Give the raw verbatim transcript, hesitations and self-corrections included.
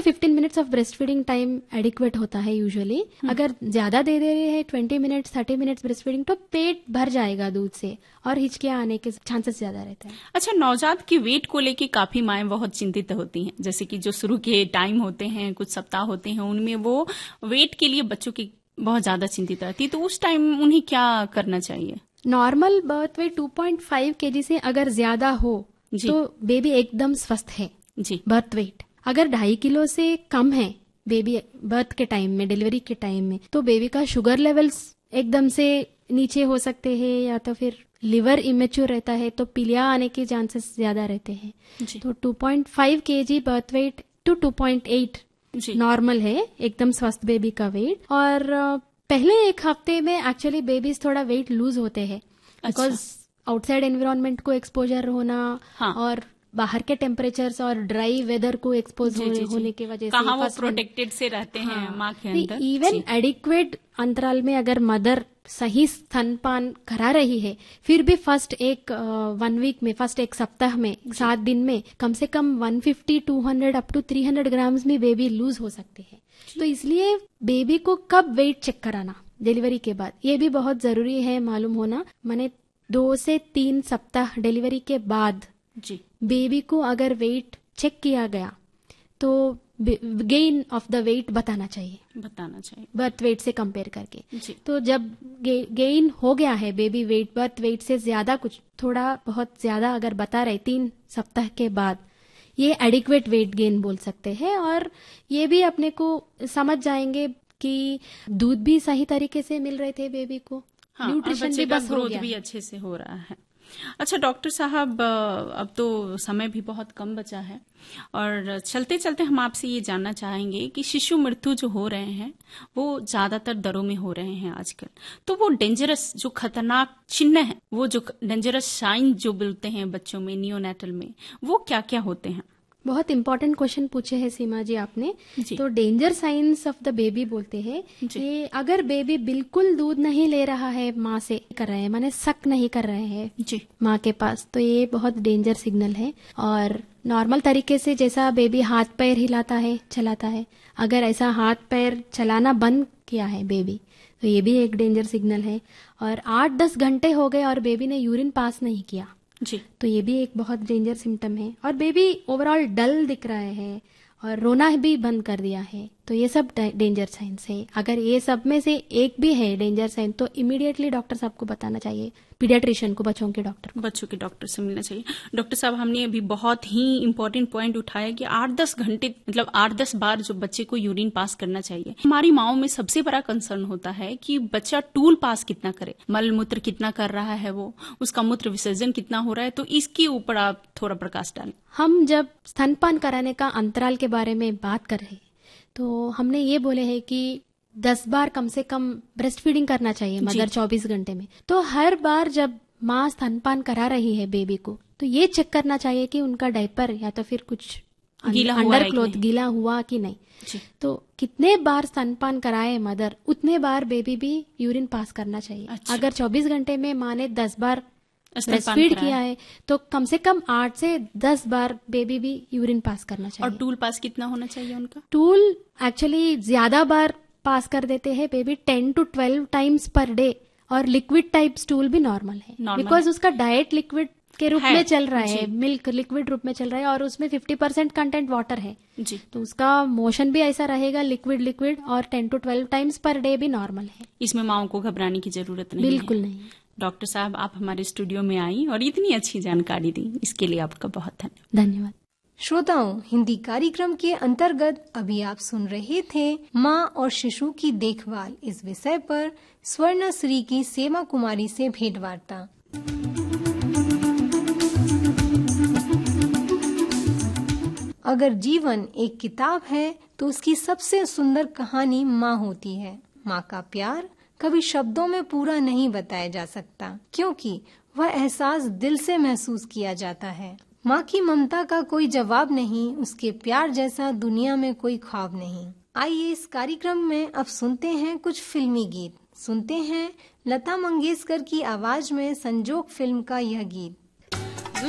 To fifteen minutes of breast feeding time adequate होता है usually. अगर ज्यादा दे दे रहे हैं twenty minutes thirty minutes breast feeding तो पेट भर जाएगा दूध से और हिचकियां आने के चांसेस ज्यादा रहते हैं। अच्छा, नवजात के वेट को लेके काफी माएं बहुत चिंतित होती हैं, जैसे कि जो शुरू के टाइम होते हैं, कुछ सप्ताह होते हैं, उनमें वो वेट के लिए बच्चों की बहुत ज्यादा चिंतित रहती है, तो उस टाइम उन्हें क्या करना चाहिए? Normal birth weight two point five KG से अगर ज्यादा हो तो बेबी एकदम स्वस्थ है जी। बर्थ वेट अगर ढाई किलो से कम है बेबी बर्थ के टाइम में, डिलीवरी के टाइम में, तो बेबी का शुगर लेवल्स एकदम से नीचे हो सकते हैं, या तो फिर लिवर इमेच्योर रहता है तो पीलिया आने के चांसेस ज्यादा रहते हैं जी। तो two point five KG birth weight to two point eight normal है, एकदम स्वस्थ बेबी का वेट। और पहले एक हफ्ते में एक्चुअली बेबीज थोड़ा वेट लूज होते हैं बिकॉज आउटसाइड एनवायरनमेंट को एक्सपोजर होना हाँ। और बाहर के टेम्परेचर्स और ड्राई वेदर को एक्सपोज होने, होने की वजह से कहाँ वो प्रोटेक्टेड से रहते हैं हाँ। माँ के अंदर। इवन एडिक्वेट अंतराल में अगर मदर सही स्तनपान करा रही है फिर भी फर्स्ट एक वन वीक में, फर्स्ट एक सप्ताह में, सात दिन में कम से कम one fifty two hundred up to three hundred grams में बेबी लूज हो सकते हैं। तो इसलिए बेबी को कब वेट चेक कराना डिलीवरी के बाद ये भी बहुत जरूरी है मालूम होना। मैंने दो से तीन सप्ताह डिलीवरी के बाद जी बेबी को अगर वेट चेक किया गया तो गेन ऑफ द वेट बताना चाहिए बताना चाहिए बर्थ वेट से कंपेयर करके जी। तो जब गे, गेन हो गया है बेबी वेट बर्थ वेट से ज्यादा, कुछ थोड़ा बहुत ज्यादा अगर बता रहे तीन सप्ताह के बाद, ये एडिक्वेट वेट गेन बोल सकते हैं। और ये भी अपने को समझ जाएंगे कि दूध भी सही तरीके से मिल रहे थे बेबी को, हाँ, न्यूट्रिशन भी बस ग्रोथ भी अच्छे से हो रहा है। अच्छा डॉक्टर साहब, अब तो समय भी बहुत कम बचा है और चलते चलते हम आपसे ये जानना चाहेंगे कि शिशु मृत्यु जो हो रहे हैं वो ज्यादातर दरों में हो रहे हैं आजकल, तो वो डेंजरस जो खतरनाक चिन्ह है, वो जो डेंजरस साइन जो मिलते हैं बच्चों में नियोनेटल में, वो क्या क्या होते हैं? बहुत इंपॉर्टेंट क्वेश्चन पूछे हैं सीमा जी आपने जी। तो danger science of the baby बोलते हैं कि अगर बेबी बिल्कुल दूध नहीं ले रहा है माँ से कर रहे हैं, माने सक नहीं कर रहे हैं जी माँ के पास, तो ये बहुत डेंजर सिग्नल है। और नॉर्मल तरीके से जैसा बेबी हाथ पैर हिलाता है चलाता है, अगर ऐसा हाथ पैर चलाना बंद किया है बेबी तो ये भी एक डेंजर सिग्नल है। और आठ दस घंटे हो गए और बेबी ने यूरिन पास नहीं किया जी तो ये भी एक बहुत डेंजर सिम्टम है। और बेबी ओवरऑल डल दिख रहा है और रोना भी बंद कर दिया है, तो ये सब डेंजर साइंस है। अगर ये सब में से एक भी है डेंजर साइन तो इमीडिएटली डॉक्टर साहब को बताना चाहिए, पीडियाट्रिशियन को, बच्चों के डॉक्टर को। बच्चों के डॉक्टर से मिलना चाहिए। डॉक्टर साहब, हमने अभी बहुत ही इम्पोर्टेंट पॉइंट उठाया कि आठ दस घंटे मतलब आठ दस बार जो बच्चे को यूरिन पास करना चाहिए। हमारी माओं में सबसे बड़ा कंसर्न होता है कि बच्चा टूल पास कितना करे, मल मूत्र कितना कर रहा है, वो उसका मूत्र विसर्जन कितना हो रहा है, तो इसके ऊपर आप थोड़ा प्रकाश डालें। हम जब स्तनपान कराने का अंतराल के बारे में बात कर रहे हैं तो हमने ये बोले हैं कि दस बार कम से कम ब्रेस्ट फीडिंग करना चाहिए मदर चौबीस घंटे में। तो हर बार जब माँ स्तनपान करा रही है बेबी को तो ये चेक करना चाहिए कि उनका डायपर या तो फिर कुछ गीला अंडर क्लोथ गीला हुआ कि नहीं। तो कितने बार स्तनपान कराए मदर उतने बार बेबी भी यूरिन पास करना चाहिए। अच्छा। अगर चौबीस घंटे में माँ ने दस बार ब्रेस्ट फीड किया है तो कम से कम आठ से दस बार बेबी भी यूरिन पास करना चाहिए। और टूल पास कितना होना चाहिए उनका? टूल एक्चुअली ज्यादा बार पास कर देते हैं baby, ten to twelve times per day. और लिक्विड टाइप स्टूल भी नॉर्मल है बिकॉज उसका डाइट लिक्विड के रूप में चल रहा है, मिल्क लिक्विड रूप में चल रहा है और उसमें फिफ्टी परसेंट कंटेंट वाटर है जी। तो उसका मोशन भी ऐसा रहेगा लिक्विड लिक्विड और ten to twelve times per day भी नॉर्मल है। इसमें माओं को घबराने की जरूरत नहीं, बिल्कुल नहीं। डॉक्टर साहब, आप हमारे स्टूडियो में आई और इतनी अच्छी जानकारी दी, इसके लिए आपका बहुत धन्यवाद। धन्यवाद। श्रोताओं, हिंदी कार्यक्रम के अंतर्गत अभी आप सुन रहे थे माँ और शिशु की देखभाल इस विषय पर स्वर्ण श्री की सेवा कुमारी से भेंटवार्ता। अगर जीवन एक किताब है तो उसकी सबसे सुंदर कहानी माँ होती है। माँ का प्यार कभी शब्दों में पूरा नहीं बताया जा सकता, क्योंकि वह एहसास दिल से महसूस किया जाता है। माँ की ममता का कोई जवाब नहीं, उसके प्यार जैसा दुनिया में कोई ख्वाब नहीं। आइए इस कार्यक्रम में अब सुनते हैं कुछ फिल्मी गीत। सुनते हैं लता मंगेशकर की आवाज में संजोग फिल्म का यह गीत।